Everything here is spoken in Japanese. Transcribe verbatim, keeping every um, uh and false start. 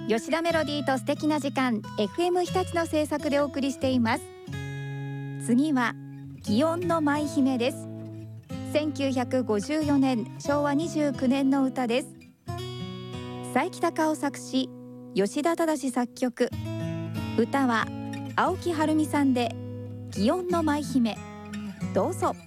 吉田メロディーと素敵な時間 エフエム 日立の制作でお送りしています。次は祇園の舞姫です。せんきゅうひゃくごじゅうよねんしょうわにじゅうきゅうねんの歌です。佐伯孝夫作詞、吉田忠作曲。歌は青木はるみさんで祇園の舞姫。どうぞ。